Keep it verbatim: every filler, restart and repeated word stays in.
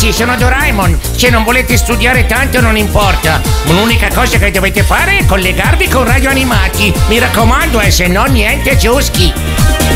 amici, sono Doraemon. Se non volete studiare tanto non importa. L'unica cosa che dovete fare è collegarvi con Radio Animati. Mi raccomando, eh, se no niente giuschi.